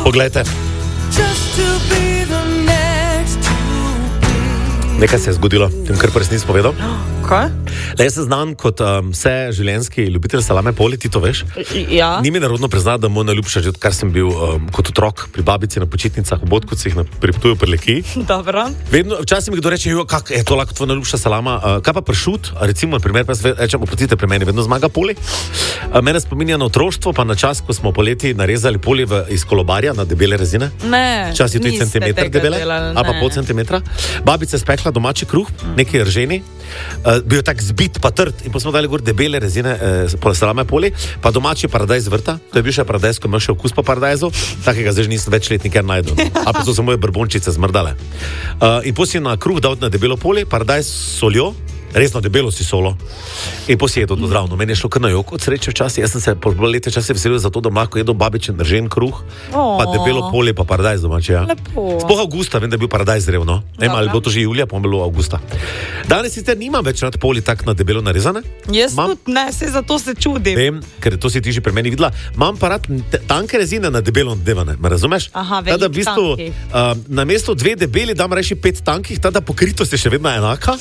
Poglejte. Nekaj se je zgodilo, tem kar pa res nisem povedal. Kaj? Jaz sem znan kot vse življenjski ljubitelj salame poli, ti to veš? Ja. Ni mi narodno priznati, da moj najljubša, že odkar sem bil kot otrok pri babici na počitnicah, v Bodkovcih, pri Ptuju pri Leki. Dobro. Vedno, včasih mi kdo reče, kak je to lahko tvoja najljubša salama, kaj pa pršut, recimo, primer, pa rečem, oprostite, pri meni vedno zmaga poli. Mene spominja na otroštvo, pa na čas, ko smo poleti narezali poli iz kolobarja na debele rezine. Ne, včasih tudi centimeter debele, ali pa pol centimetra. Babica je spekla domači kruh, neki rženi, bil tak zbit pa trd in pa smo dali gor debele rezine, salame poli, pa domači paradajz vrta, to je bil še paradajz, ko ima še okus po paradajzu, takega zdaj nisem več let nikjer najdel, ali pa so se moje brbončice zmrdale. In potem si na kruh dal na debelo poli, paradajz s soljo, resno debelo si solo. In potem si jedel to zdravno. Meni je šlo kar na jok od sreče včasih. Jaz sem se po leta časa veselil za to, da lahko jedel babičin ržen kruh, pa debelo polje, pa paradajz domače. Ja. Sploh avgusta, vem, da je bil paradajz revno. Ne, ali bilo to že julija, pa bilo avgusta. Danes sicer nimam več rad poli tak na debelo narezane. Jaz tudi ne, se zato se čudim. Vem, ker to si ti že pri meni videla. Imam pa rad tanke rezine na debelo nadevane, me razumeš? Aha, velik tanki. Na mesto 2 debeli dam reči 5 tankih, tada pokritost je še vedno enaka.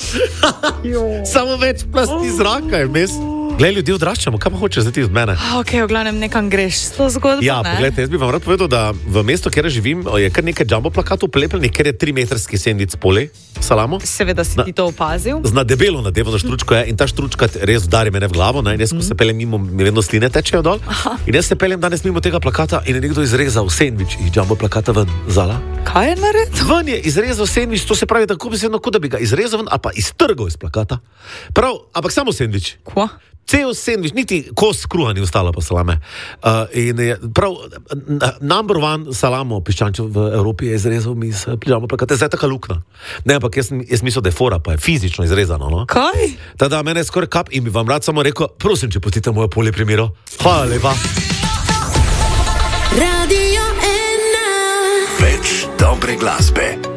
Samo več plasti zraka je vmes. Glej, ljudje odraščamo, kaj pa hočeš zdaj ti od mene? Ok, v glavnem nekam greš, to zgodbo, ja, ne? Poglejte, jaz bi vam rad povedal, da v mestu, kjer živim, je kar nekaj jumbo plakatov polepljenih, ker je 3-metrski sendvič poli, salamo. Seveda si ti to opazil. Zna debelo nadevano štručko je in ta štručka res vdari mene v glavo, ne? In jaz, ko se peljem mimo, mi vedno sline tečejo dol. Aha. In jaz se peljem danes mimo tega plakata in je nekdo izrezal sendvič iz jumbo plakata ven, zala. Kaj je naredil? Ven je izrezal sendvič, to se pravi tako besedno, kot da bi ga izrezal ven, a pa iztrgal iz plakata. Prav, ampak samo sendvič. Kva? Cel sendvič, niti kos kruha ni ostalo pa salame. In je prav, number one salamo piščančev v Evropi je izrezal mi s jumbo plakata. Zdaj je taka lukna. Ne, ampak jaz mislil, da je fora, pa je fizično izrezano. No? Kaj? Tada mene je skoraj kap in bi vam rad samo rekel, prosim, če pustite moje polje primero. Hvala lepa. Radio 1. Več dobre glasbe.